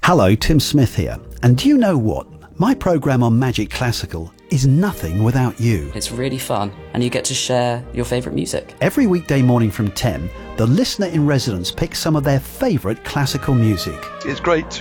Hello, Tim Smith here. And do you know what? My programme on Magic Classical is nothing without you. It's really fun, and you get to share your favourite music. Every weekday morning from 10, the listener in residence picks some of their favourite classical music. It's great